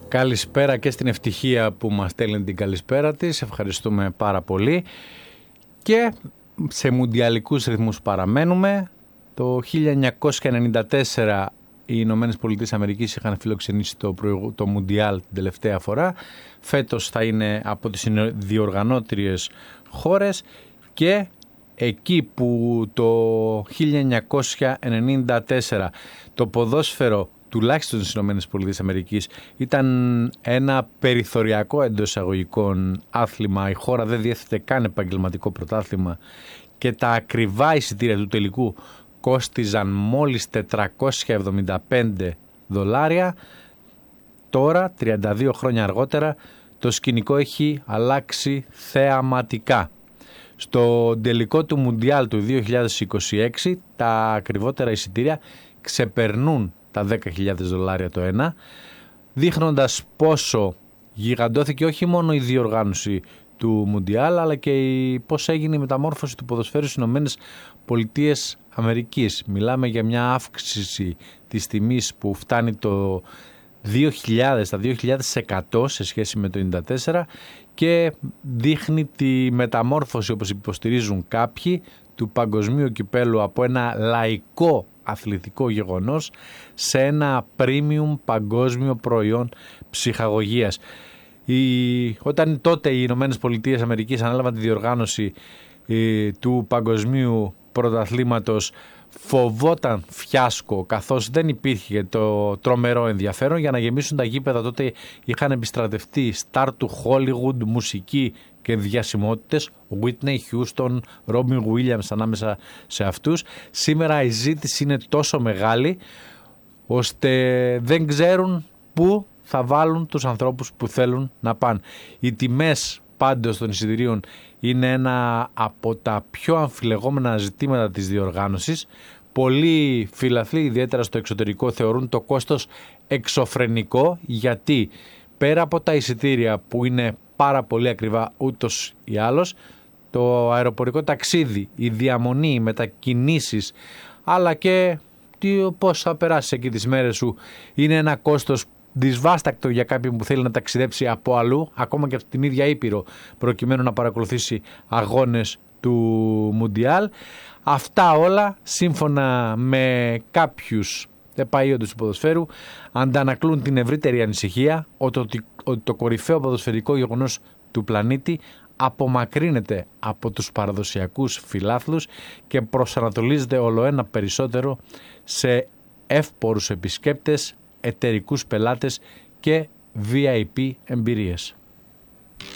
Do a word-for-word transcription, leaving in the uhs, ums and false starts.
Καλησπέρα και στην Ευτυχία που μας στέλνει την καλησπέρα της. Ευχαριστούμε πάρα πολύ. Και σε μουντιαλικούς ρυθμούς παραμένουμε. Το χίλια εννιακόσια ενενήντα τέσσερα οι Ηνωμένες Πολιτείες Αμερικής είχαν φιλοξενήσει το, προηγου... το Μουντιάλ την τελευταία φορά. Φέτος θα είναι από τις διοργανώτριες χώρες και εκεί που το χίλια εννιακόσια ενενήντα τέσσερα το ποδόσφαιρο τουλάχιστον στις Ηνωμένες Πολιτείες Αμερικής ήταν ένα περιθωριακό εντός εισαγωγικών άθλημα, η χώρα δεν διέθετε καν επαγγελματικό πρωτάθλημα και τα ακριβά εισιτήρια του τελικού κόστιζαν μόλις τετρακόσια εβδομήντα πέντε δολάρια. Τώρα, τριάντα δύο χρόνια αργότερα, το σκηνικό έχει αλλάξει θεαματικά. Στο τελικό του Μουντιάλ του δύο χιλιάδες είκοσι έξι τα ακριβότερα εισιτήρια ξεπερνούν τα δέκα χιλιάδες δολάρια το ένα, δείχνοντας πόσο γιγαντώθηκε όχι μόνο η διοργάνωση του Μουντιάλ αλλά και η, πώς έγινε η μεταμόρφωση του ποδοσφαίρου στις Ηνωμένες Πολιτείες Αμερικής. Μιλάμε για μια αύξηση της τιμής που φτάνει το δύο χιλιάδες, τα δύο χιλιάδες εκατό σε σχέση με το ενενήντα τέσσερα και δείχνει τη μεταμόρφωση, όπως υποστηρίζουν κάποιοι, του παγκοσμίου κυπέλου από ένα λαϊκό αθλητικό γεγονός σε ένα premium παγκόσμιο προϊόν ψυχαγωγίας. Η... Όταν τότε οι Ηνωμένες Πολιτείες Αμερικής ανέλαβαν τη διοργάνωση ε, του παγκοσμίου πρωταθλήματος, φοβόταν φιάσκο καθώς δεν υπήρχε το τρομερό ενδιαφέρον. Για να γεμίσουν τα γήπεδα τότε είχαν επιστρατευτεί στάρ του Hollywood, μουσική και διασημότητες, Whitney Houston, Robin Williams ανάμεσα σε αυτούς. Σήμερα η ζήτηση είναι τόσο μεγάλη ώστε δεν ξέρουν πού θα βάλουν τους ανθρώπους που θέλουν να πάνε. Οι τιμές πάντως των εισιτηρίων είναι ένα από τα πιο αμφιλεγόμενα ζητήματα της διοργάνωσης. Πολλοί φιλαθλοί, ιδιαίτερα στο εξωτερικό, θεωρούν το κόστος εξωφρενικό, γιατί πέρα από τα εισιτήρια που είναι πάρα πολύ ακριβά ούτως ή άλλως, το αεροπορικό ταξίδι, η διαμονή, οι μετακινήσεις, αλλά και τι, πώς θα περάσεις εκεί τις μέρες σου, είναι ένα κόστος δυσβάστακτο για κάποιον που θέλει να ταξιδέψει από αλλού, ακόμα και από την ίδια Ήπειρο, προκειμένου να παρακολουθήσει αγώνες του Μουντιάλ. Αυτά όλα, σύμφωνα με κάποιους επαΐοντες του ποδοσφαίρου, αντανακλούν την ευρύτερη ανησυχία ότι το κορυφαίο ποδοσφαιρικό γεγονός του πλανήτη απομακρύνεται από τους παραδοσιακούς φιλάθλους και προσανατολίζεται ολοένα περισσότερο σε εύπορους επισκέπτες, εταιρικούς πελάτες και βι άι πι εμπειρίες.